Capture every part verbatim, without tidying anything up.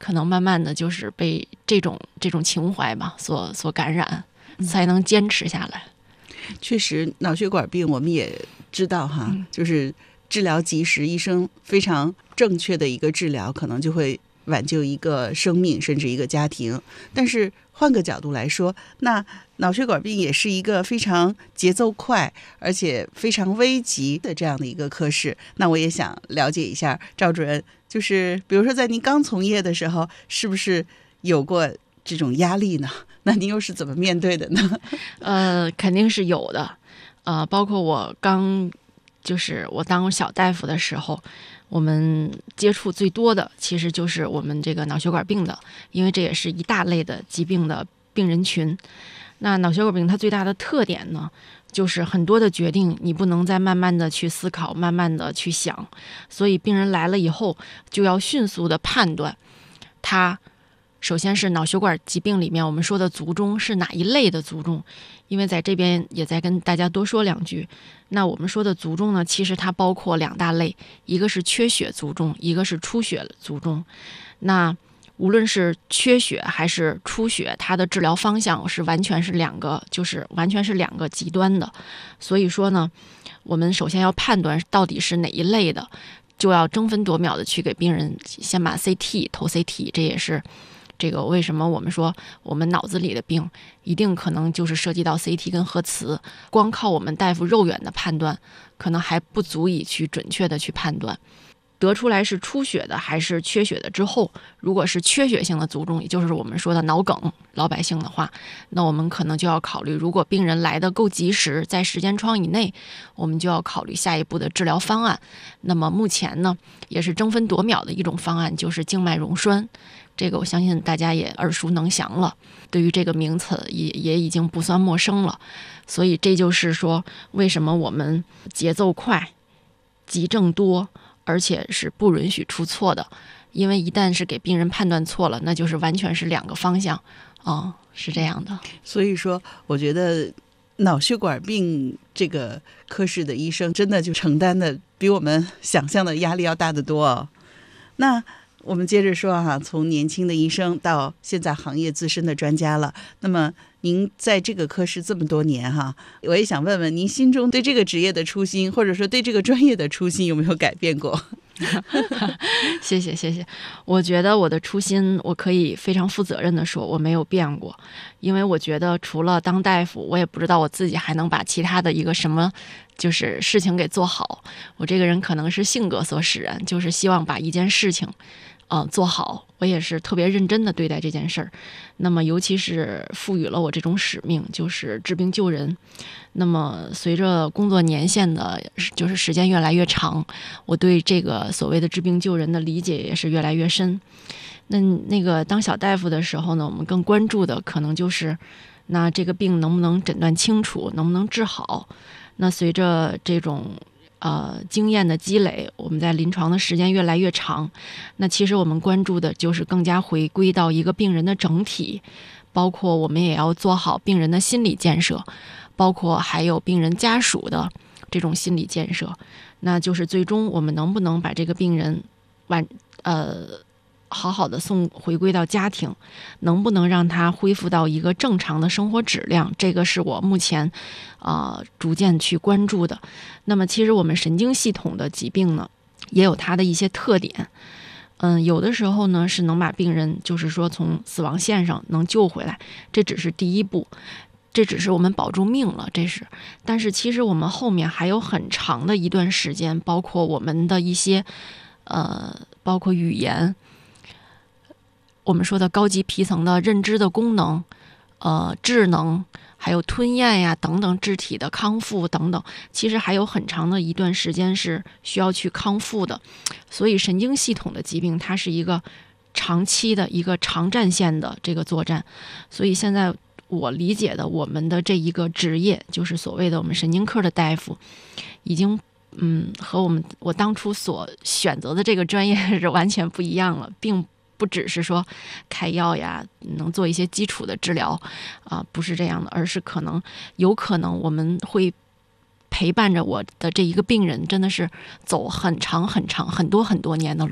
可能慢慢的就是被这种这种情怀吧所所感染，才能坚持下来。 确实，脑血管病我们也知道哈， 嗯、 就是治疗及时，医生非常正确的一个治疗，可能就会挽救一个生命，甚至一个家庭。但是换个角度来说，那脑血管病也是一个非常节奏快而且非常危急的这样的一个科室。那我也想了解一下赵主任，就是比如说在您刚从业的时候，是不是有过这种压力呢？那您又是怎么面对的呢？ 呃，肯定是有的。呃，包括我刚就是我当小大夫的时候，我们接触最多的其实就是我们这个脑血管病的，因为这也是一大类的疾病的病人群。那脑血管病它最大的特点呢，就是很多的决定你不能再慢慢的去思考，慢慢的去想，所以病人来了以后就要迅速的判断他首先是脑血管疾病里面我们说的卒中是哪一类的卒中，因为在这边也再跟大家多说两句。那我们说的卒中呢，其实它包括两大类，一个是缺血卒中，一个是出血卒中。那无论是缺血还是出血，它的治疗方向是完全是两个，就是完全是两个极端的。所以说呢，我们首先要判断到底是哪一类的，就要争分夺秒的去给病人先把 C T 投 C T， 这也是这个为什么我们说我们脑子里的病一定可能就是涉及到 C T 跟核磁，光靠我们大夫肉眼的判断可能还不足以去准确的去判断得出来是出血的还是缺血的之后，如果是缺血性的卒中，也就是我们说的脑梗，老百姓的话，那我们可能就要考虑，如果病人来得够及时，在时间窗以内，我们就要考虑下一步的治疗方案。那么目前呢，也是争分夺秒的一种方案，就是静脉溶栓。这个我相信大家也耳熟能详了，对于这个名词也也已经不算陌生了。所以这就是说，为什么我们节奏快、急症多，而且是不允许出错的，因为一旦是给病人判断错了，那就是完全是两个方向啊、哦，是这样的。 所以说，我觉得脑血管病这个科室的医生真的就承担的比我们想象的压力要大得多哦。那我们接着说哈，从年轻的医生到现在行业资深的专家了，那么您在这个科室这么多年哈，我也想问问您心中对这个职业的初心，或者说对这个专业的初心有没有改变过？ 谢谢谢谢，我觉得我的初心我可以非常负责任的说我没有变过，因为我觉得除了当大夫，我也不知道我自己还能把其他的一个什么就是事情给做好。我这个人可能是性格所使然，就是希望把一件事情呃，做好，我也是特别认真的对待这件事儿。那么尤其是赋予了我这种使命，就是治病救人。那么随着工作年限的就是时间越来越长，我对这个所谓的治病救人的理解也是越来越深。那那个当小大夫的时候呢，我们更关注的可能就是那这个病能不能诊断清楚，能不能治好。那随着这种呃，经验的积累，我们在临床的时间越来越长，那其实我们关注的就是更加回归到一个病人的整体，包括我们也要做好病人的心理建设，包括还有病人家属的这种心理建设，那就是最终我们能不能把这个病人完呃好好的送回归到家庭，能不能让他恢复到一个正常的生活质量，这个是我目前呃逐渐去关注的。那么其实我们神经系统的疾病呢，也有它的一些特点。嗯，有的时候呢是能把病人就是说从死亡线上能救回来，这只是第一步，这只是我们保住命了，这是。但是其实我们后面还有很长的一段时间，包括我们的一些呃，包括语言，我们说的高级皮层的认知的功能，呃，智能，还有吞咽呀等等肢体的康复等等，其实还有很长的一段时间是需要去康复的。所以神经系统的疾病它是一个长期的一个长战线的这个作战。所以现在我理解的我们的这一个职业，就是所谓的我们神经科的大夫，已经嗯和我们我当初所选择的这个专业是完全不一样了，并不只是说开药呀，能做一些基础的治疗啊、呃，不是这样的，而是可能有可能我们会陪伴着我的这一个病人，真的是走很长很长很多很多年的路。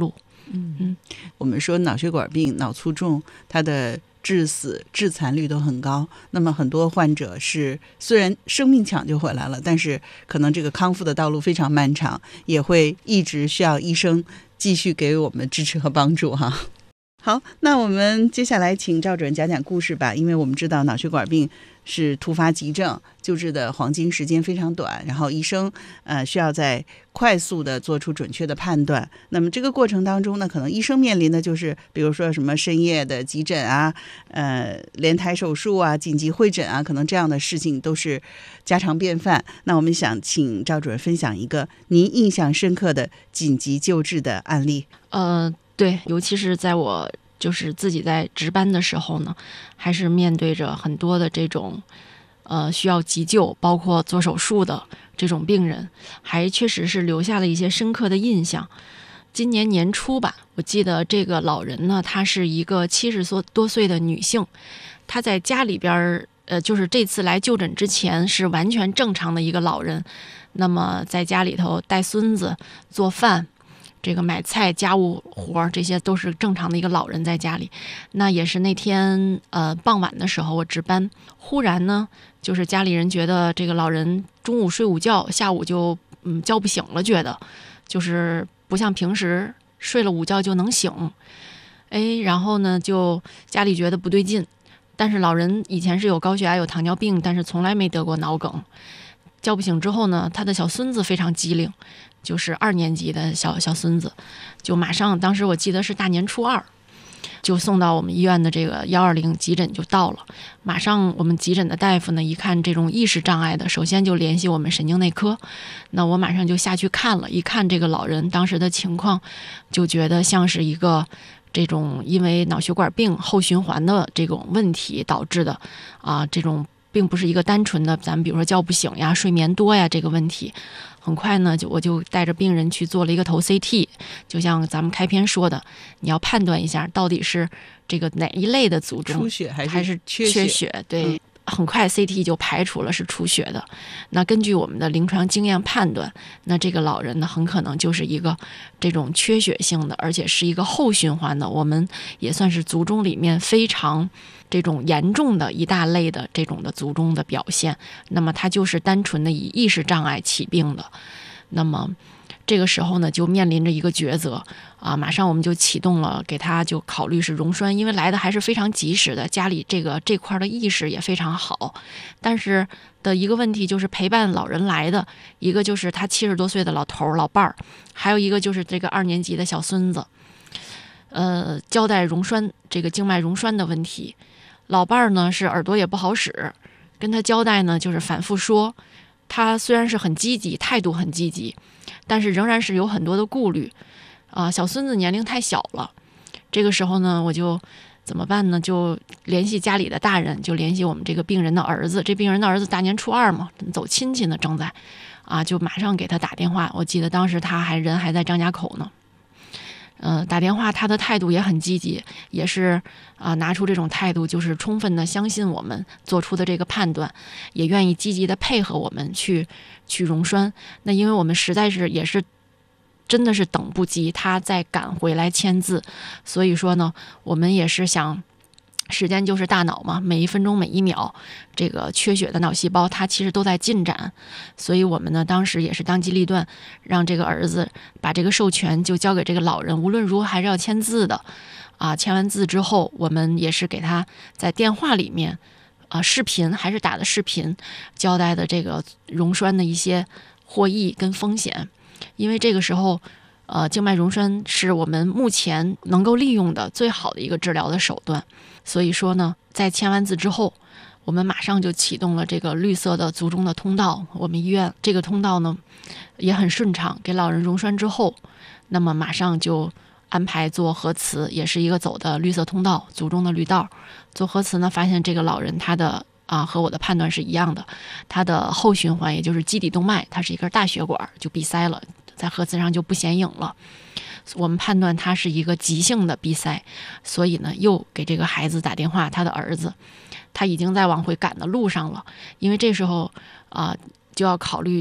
嗯嗯，我们说脑血管病、脑卒中，它的致死、致残率都很高。那么很多患者是虽然生命抢救回来了，但是可能这个康复的道路非常漫长，也会一直需要医生继续给我们支持和帮助哈。好，那我们接下来请赵主任讲讲故事吧，因为我们知道脑血管病是突发急症，救治的黄金时间非常短，然后医生呃需要在快速的做出准确的判断。那么这个过程当中呢，可能医生面临的就是比如说什么深夜的急诊啊，呃连台手术啊，紧急会诊啊，可能这样的事情都是家常便饭。那我们想请赵主任分享一个您印象深刻的紧急救治的案例。 呃对，尤其是在我就是自己在值班的时候呢，还是面对着很多的这种呃需要急救，包括做手术的这种病人，还确实是留下了一些深刻的印象。今年年初吧，我记得这个老人呢，她是一个七十多岁的女性，她在家里边呃，就是这次来就诊之前是完全正常的一个老人，那么在家里头带孙子、做饭。这个买菜、家务活，这些都是正常的一个老人在家里。那也是那天呃傍晚的时候，我值班，忽然呢，就是家里人觉得这个老人中午睡午觉，下午就嗯叫不醒了，觉得就是不像平时睡了午觉就能醒。哎，然后呢，就家里觉得不对劲，但是老人以前是有高血压、有糖尿病，但是从来没得过脑梗。叫不醒之后呢，他的小孙子非常机灵。就是二年级的小小孙子，就马上，当时我记得是大年初二，就送到我们医院的这个幺二零急诊就到了。马上我们急诊的大夫呢，一看这种意识障碍的，首先就联系我们神经内科。那我马上就下去看了，一看这个老人当时的情况，就觉得像是一个这种因为脑血管病后循环的这种问题导致的啊，这种并不是一个单纯的咱们比如说叫不醒呀、睡眠多呀这个问题。很快呢，就我就带着病人去做了一个头 C T， 就像咱们开篇说的，你要判断一下到底是这个哪一类的卒中， 出血还是还是缺血？ 缺血，对。嗯，很快 C T 就排除了是出血的。那根据我们的临床经验判断，那这个老人呢，很可能就是一个这种缺血性的，而且是一个后循环的，我们也算是卒中里面非常这种严重的一大类的这种的卒中的表现。那么它就是单纯的以意识障碍起病的。那么这个时候呢，就面临着一个抉择啊，马上我们就启动了，给他就考虑是溶栓，因为来的还是非常及时的，家里这个这块的意识也非常好，但是的一个问题就是陪伴老人来的，一个就是他七十多岁的老头老伴儿，还有一个就是这个二年级的小孙子，呃，交代溶栓这个静脉溶栓的问题，老伴儿呢是耳朵也不好使，跟他交代呢就是反复说。他虽然是很积极，态度很积极，但是仍然是有很多的顾虑啊。小孙子年龄太小了，这个时候呢，我就怎么办呢？就联系家里的大人，就联系我们这个病人的儿子。这病人的儿子大年初二嘛，走亲戚呢，正在啊，就马上给他打电话。我记得当时他还人还在张家口呢。呃，打电话，他的态度也很积极，也是啊、呃，拿出这种态度，就是充分的相信我们做出的这个判断，也愿意积极的配合我们去去溶栓。那因为我们实在是也是真的是等不及他再赶回来签字，所以说呢，我们也是想。时间就是大脑嘛，每一分钟每一秒，这个缺血的脑细胞它其实都在进展，所以我们呢当时也是当机立断，让这个儿子把这个授权就交给这个老人，无论如何还是要签字的，啊，签完字之后，我们也是给他在电话里面，啊，视频还是打的视频，交代的这个溶栓的一些获益跟风险，因为这个时候。呃，静脉溶栓是我们目前能够利用的最好的一个治疗的手段，所以说呢，在签完字之后，我们马上就启动了这个绿色的卒中的通道。我们医院这个通道呢也很顺畅，给老人溶栓之后，那么马上就安排做核磁，也是一个走的绿色通道，卒中的绿道。做核磁呢，发现这个老人他的啊和我的判断是一样的，他的后循环也就是基底动脉，它是一根大血管就闭塞了。在核磁上就不显影了，我们判断他是一个急性的闭塞，所以呢又给这个孩子打电话，他的儿子他已经在往回赶的路上了，因为这时候啊、呃、就要考虑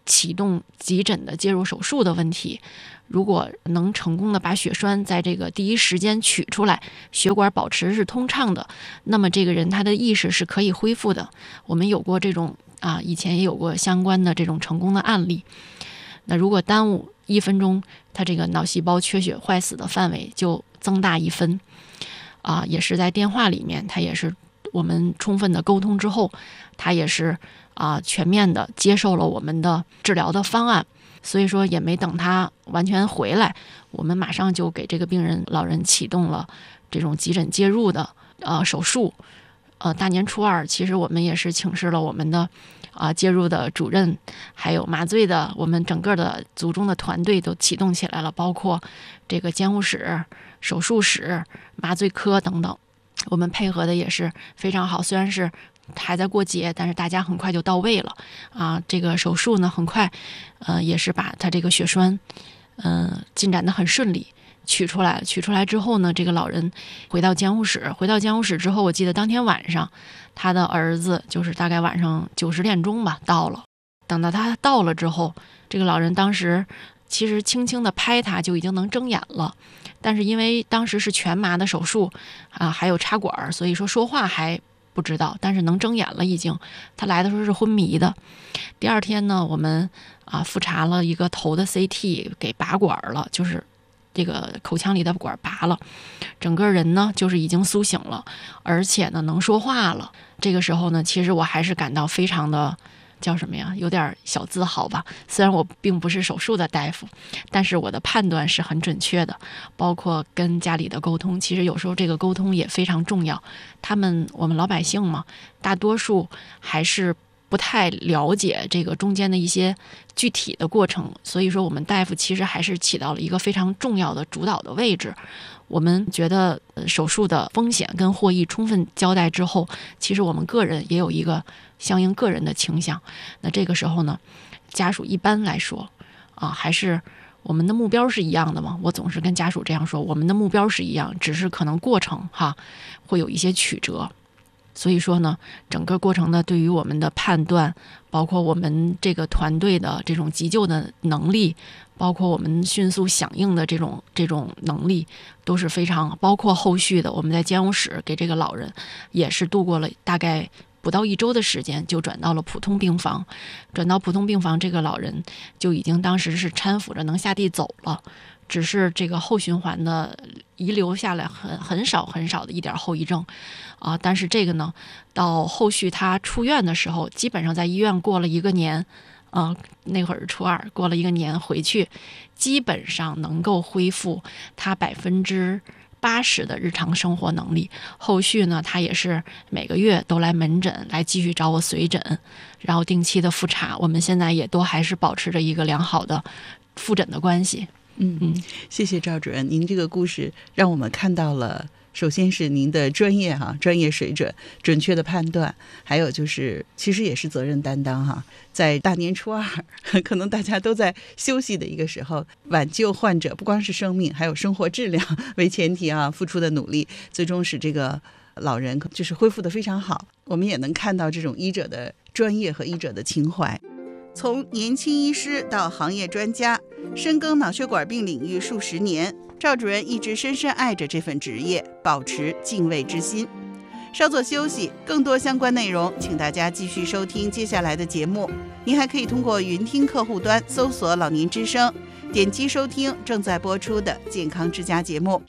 启动急诊的介入手术的问题。如果能成功的把血栓在这个第一时间取出来，血管保持是通畅的，那么这个人他的意识是可以恢复的。我们有过这种啊，以前也有过相关的这种成功的案例。那如果耽误一分钟，他这个脑细胞缺血坏死的范围就增大一分。啊，也是在电话里面，他也是我们充分的沟通之后，他也是啊全面的接受了我们的治疗的方案。所以说也没等他完全回来，我们马上就给这个病人老人启动了这种急诊介入的呃手术。呃，大年初二，其实我们也是请示了我们的啊、呃、介入的主任，还有麻醉的，我们整个的组中的团队都启动起来了，包括这个监护室、手术室、麻醉科等等，我们配合的也是非常好。虽然是还在过节，但是大家很快就到位了啊。这个手术呢，很快，呃，也是把他这个血栓，嗯、呃，进展得很顺利，取出来。取出来之后呢，这个老人回到监护室，回到监护室之后，我记得当天晚上，他的儿子就是大概晚上九十点钟吧到了。等到他到了之后，这个老人当时其实轻轻地拍他就已经能睁眼了，但是因为当时是全麻的手术啊，还有插管，所以说说话还不知道，但是能睁眼了已经。他来的时候是昏迷的。第二天呢，我们啊复查了一个头的 C T， 给拔管了，就是这个口腔里的管拔了，整个人呢就是已经苏醒了，而且呢能说话了。这个时候呢，其实我还是感到非常的叫什么呀，有点小自豪吧。虽然我并不是手术的大夫，但是我的判断是很准确的，包括跟家里的沟通，其实有时候这个沟通也非常重要。他们我们老百姓嘛，大多数还是不太了解这个中间的一些具体的过程，所以说我们大夫其实还是起到了一个非常重要的主导的位置。我们觉得手术的风险跟获益充分交代之后，其实我们个人也有一个相应个人的倾向。那这个时候呢，家属一般来说啊，还是我们的目标是一样的嘛。我总是跟家属这样说，我们的目标是一样，只是可能过程哈会有一些曲折。所以说呢，整个过程呢，对于我们的判断，包括我们这个团队的这种急救的能力，包括我们迅速响应的这种这种能力，都是非常，包括后续的我们在监护室给这个老人也是度过了大概不到一周的时间，就转到了普通病房。转到普通病房，这个老人就已经当时是搀扶着能下地走了，只是这个后循环的遗留下来很很少很少的一点后遗症啊。但是这个呢，到后续他出院的时候，基本上在医院过了一个年啊，那会儿初二过了一个年回去，基本上能够恢复他百分之八十的日常生活能力。后续呢，他也是每个月都来门诊来继续找我随诊，然后定期的复查。我们现在也都还是保持着一个良好的复诊的关系。 嗯嗯，谢谢赵主任，您这个故事让我们看到了，首先是您的专业哈、啊，专业水准、准确的判断，还有就是其实也是责任担当哈、啊。在大年初二，可能大家都在休息的一个时候，挽救患者不光是生命，还有生活质量为前提啊，付出的努力，最终使这个老人就是恢复得非常好。我们也能看到这种医者的专业和医者的情怀。从年轻医师到行业专家，深耕脑血管病领域数十年，赵主任一直深深爱着这份职业，保持敬畏之心。稍作休息，更多相关内容请大家继续收听接下来的节目。您还可以通过云听客户端搜索老年之声，点击收听正在播出的健康之家节目。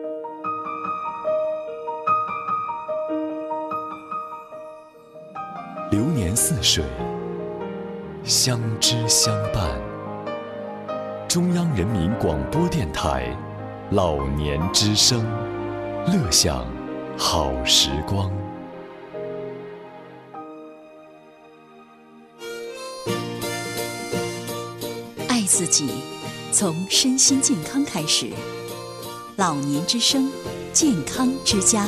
流年似水，相知相伴。中央人民广播电台老年之声，乐享好时光。 爱自己，从身心健康开始。老年之声，健康之家。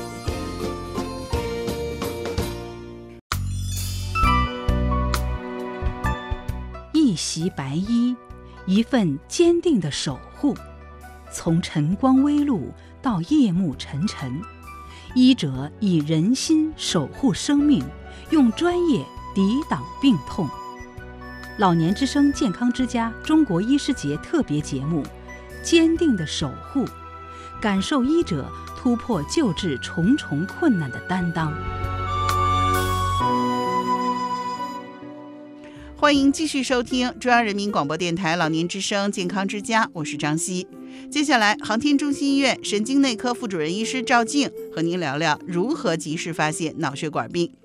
一袭白衣，一份坚定的守护。从晨光微露到夜幕沉沉，医者以人心守护生命，用专业抵挡病痛。 老年之声健康之家中国医师节特别节目《坚定的守护》，感受医者突破救治重重困难的担当。 欢迎继续收听中央人民广播电台老年之声健康之家，我是张希。接下来，航天中心医院神经内科副主任医师赵静和您聊聊如何及时发现脑血管病。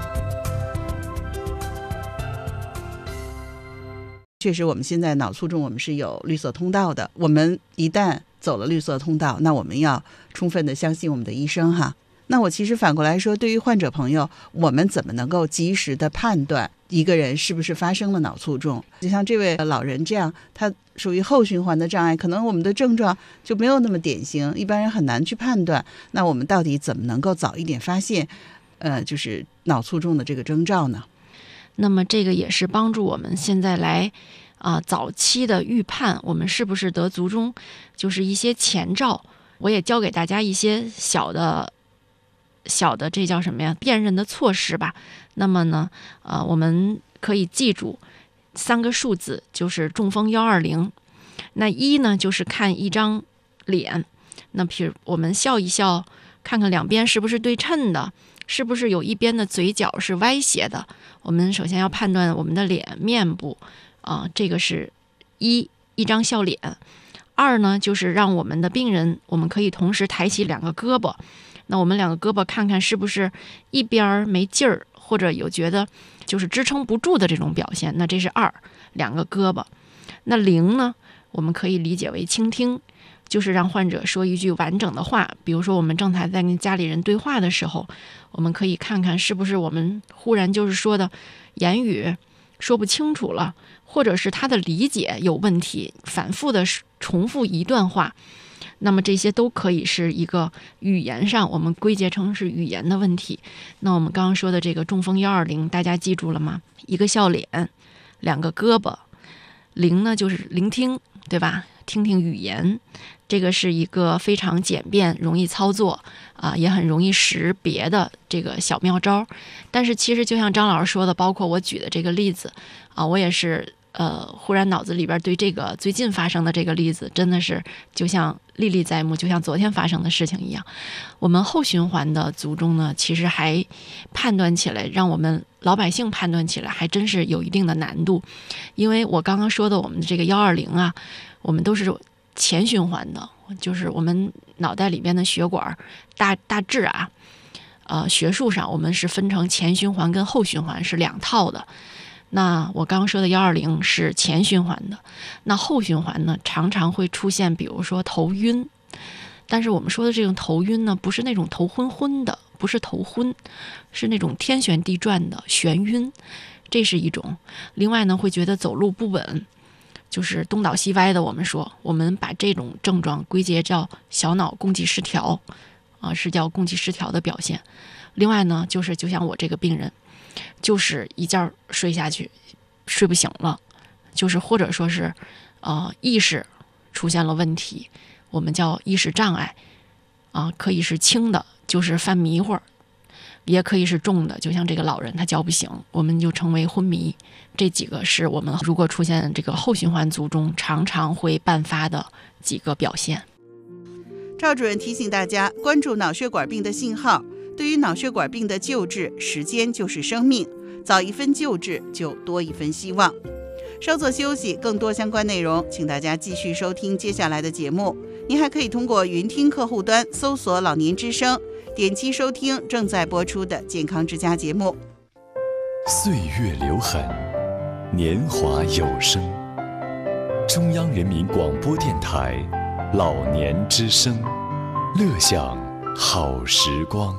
确实，我们现在脑卒中我们是有绿色通道的，我们一旦走了绿色通道，那我们要充分的相信我们的医生哈。那我其实反过来说，对于患者朋友，我们怎么能够及时的判断一个人是不是发生了脑卒中？就像这位老人这样，他属于后循环的障碍，可能我们的症状就没有那么典型，一般人很难去判断。那我们到底怎么能够早一点发现呃，就是脑卒中的这个征兆呢？ 那么这个也是帮助我们现在来啊、呃、早期的预判我们是不是得卒中，就是一些前兆。我也教给大家一些小的小的这叫什么呀？辨认的措施吧。那么呢，呃，我们可以记住三个数字，就是中风幺二零。那一呢，就是看一张脸，那比如我们笑一笑，看看两边是不是对称的，是不是有一边的嘴角是歪斜的。我们首先要判断我们的脸面部啊、呃，这个是一一张笑脸。二呢，就是让我们的病人，我们可以同时抬起两个胳膊。那我们两个胳膊看看是不是一边没劲儿，或者有觉得就是支撑不住的这种表现，那这是二，两个胳膊。那零呢，我们可以理解为倾听，就是让患者说一句完整的话。比如说我们正在在跟家里人对话的时候，我们可以看看是不是我们忽然就是说的言语说不清楚了，或者是他的理解有问题，反复的重复一段话。那么这些都可以是一个语言上，我们归结成是语言的问题。那我们刚刚说的这个中风幺二零，大家记住了吗？一个笑脸，两个胳膊，零呢就是聆听，对吧？听听语言，这个是一个非常简便、容易操作啊、呃，也很容易识别的这个小妙招。但是其实就像张老师说的，包括我举的这个例子啊、呃，我也是。呃，忽然脑子里边对这个最近发生的这个例子，真的是就像历历在目，就像昨天发生的事情一样。我们后循环的卒中呢，其实还判断起来，让我们老百姓判断起来还真是有一定的难度。因为我刚刚说的我们的这个幺二零啊，我们都是前循环的，就是我们脑袋里边的血管大大致啊，呃，学术上我们是分成前循环跟后循环是两套的。那我刚刚说的幺二零是前循环的，那后循环呢，常常会出现比如说头晕，但是我们说的这种头晕呢，不是那种头昏昏的，不是头昏，是那种天旋地转的眩晕，这是一种。另外呢，会觉得走路不稳，就是东倒西歪的。我们说，我们把这种症状归结叫小脑共济失调啊，是叫共济失调的表现。另外呢，就是就像我这个病人。就是一觉睡下去，睡不醒了，就是或者说是，呃，意识出现了问题，我们叫意识障碍，啊、呃，可以是轻的，就是犯迷糊，也可以是重的，就像这个老人他叫不醒，我们就称为昏迷。这几个是我们如果出现这个后循环卒中常常会伴发的几个表现。 赵主任提醒大家关注脑血管病的信号。对于脑血管病的救治，时间就是生命，早一分救治就多一分希望。稍作休息，更多相关内容，请大家继续收听接下来的节目。您还可以通过云听客户端搜索老年之声，点击收听正在播出的健康之家节目。 岁月留痕，年华有声。中央人民广播电台老年之声，乐享好时光。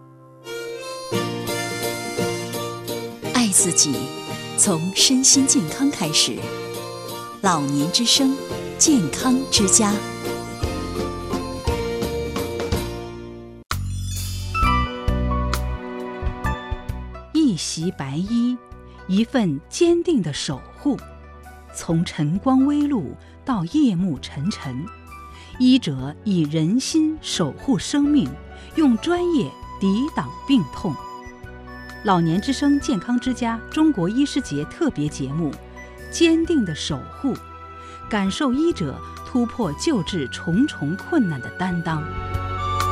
爱自己，从身心健康开始。老年之声，健康之家。 一袭白衣，一份坚定的守护。从晨光微露到夜幕沉沉，医者以人心守护生命，用专业抵挡病痛。老年之声健康之家中国医师节特别节目《 坚定的守护，感受医者突破救治重重困难的担当。